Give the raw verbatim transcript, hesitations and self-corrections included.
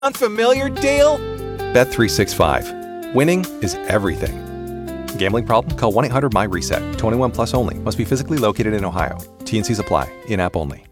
Unfamiliar, Dale? Bet three sixty-five. Winning is everything. Gambling problem? Call one eight hundred M Y RESET. twenty-one plus only. Must be physically located in Ohio. T N Cs apply. In-app only.